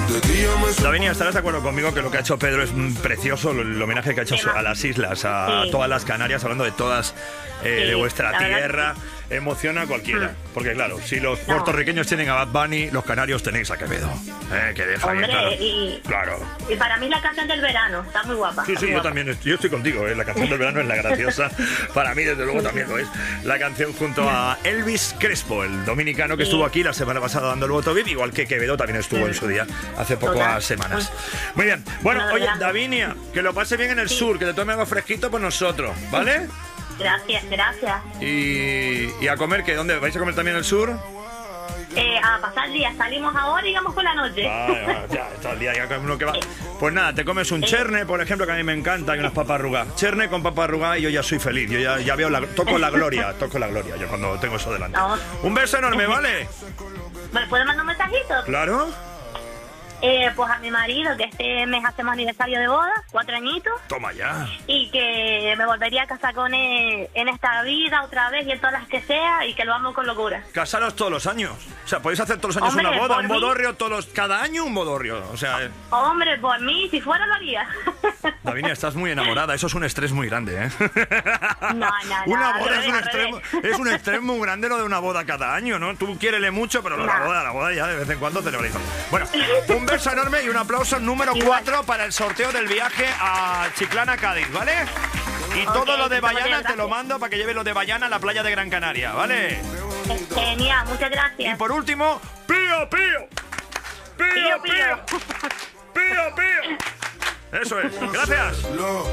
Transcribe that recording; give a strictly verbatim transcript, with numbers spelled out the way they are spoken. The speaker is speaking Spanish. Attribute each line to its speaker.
Speaker 1: Davinia, estarás de acuerdo conmigo que lo que ha hecho Pedro es mm, precioso, el, el homenaje que ha hecho a las islas, a
Speaker 2: Sí.
Speaker 1: todas las Canarias, hablando de todas, eh,
Speaker 2: Sí,
Speaker 1: de vuestra
Speaker 2: la verdad
Speaker 1: tierra,
Speaker 2: que
Speaker 1: emociona a cualquiera.
Speaker 2: Mm.
Speaker 1: Porque claro, si los
Speaker 2: No.
Speaker 1: puertorriqueños tienen a Bad Bunny, los canarios tenéis a Quevedo. Eh, que deja
Speaker 2: Hombre,
Speaker 1: ahí, claro.
Speaker 2: y,
Speaker 1: Claro.
Speaker 2: y para mí la canción del verano está muy guapa.
Speaker 1: Sí,
Speaker 2: está
Speaker 1: sí,
Speaker 2: muy
Speaker 1: yo
Speaker 2: guapa.
Speaker 1: también, est- yo estoy contigo, ¿eh? La canción del verano es la graciosa. Para mí, desde luego, también lo es. La canción junto a Elvis Crespo, el dominicano que
Speaker 2: Sí.
Speaker 1: estuvo aquí la semana pasada dando el voto V I P, igual que Quevedo también estuvo en su día, hace pocas
Speaker 2: Total.
Speaker 1: semanas. Muy bien. Bueno,
Speaker 2: Bueno,
Speaker 1: oye,
Speaker 2: grande.
Speaker 1: Davinia, que lo pase bien en el
Speaker 2: Sí.
Speaker 1: sur, que te tome algo fresquito por nosotros, ¿vale?
Speaker 2: Gracias, gracias.
Speaker 1: Y, y a comer, ¿qué? ¿Dónde? ¿Vais a comer también en el sur?
Speaker 2: Eh, a pasar el día, salimos ahora y vamos por la noche.
Speaker 1: Vale, vale, ya, está el día, ya uno que va. Pues nada, te comes un cherne, por ejemplo, que a mí me encanta, y unas papas arrugadas. Cherne con papas arrugadas y yo ya soy feliz. Yo ya, ya veo la, toco la gloria, toco la gloria, yo cuando tengo eso delante.
Speaker 2: No.
Speaker 1: Un beso enorme, ¿vale?
Speaker 2: ¿Me puedes mandar un mensajito?
Speaker 1: Claro.
Speaker 2: Eh, pues a mi marido, que este mes hacemos aniversario de boda, cuatro añitos,
Speaker 1: Toma ya.
Speaker 2: y que me volvería a casar con él en esta vida otra vez y en todas las que sea, y que lo amo con locura.
Speaker 1: Casaros todos los años. O sea, podéis hacer todos los años
Speaker 2: Hombre,
Speaker 1: una boda,
Speaker 2: por
Speaker 1: un
Speaker 2: mí.
Speaker 1: bodorrio, todos los, cada año un bodorrio. O sea, eh,
Speaker 2: Hombre, por mí, si fuera lo haría.
Speaker 1: Davinia, estás muy enamorada. Eso es un estrés muy grande, ¿eh?
Speaker 2: No, no, no,
Speaker 1: Una
Speaker 2: al
Speaker 1: boda es
Speaker 2: revés,
Speaker 1: un,
Speaker 2: al
Speaker 1: estrés,
Speaker 2: revés.
Speaker 1: es un estrés muy grande lo de una boda cada año, ¿no? Tú quiérele mucho, pero la
Speaker 2: No.
Speaker 1: boda, la boda ya de vez en cuando celebramos. Bueno, un beso enorme y un aplauso número
Speaker 2: Igual.
Speaker 1: cuatro para el sorteo del viaje a Chiclana, Cádiz, ¿vale? Y
Speaker 2: Ok,
Speaker 1: todo lo de
Speaker 2: muchas
Speaker 1: Bayana te
Speaker 2: gracias.
Speaker 1: lo mando para que lleves lo de Bayana a la playa de Gran Canaria, ¿vale?
Speaker 2: Genial, muchas
Speaker 1: Y
Speaker 2: gracias.
Speaker 1: por último, pío, pío. Pío,
Speaker 2: Pío,
Speaker 1: pío.
Speaker 2: pío.
Speaker 1: Pío, pío. Eso es. Gracias.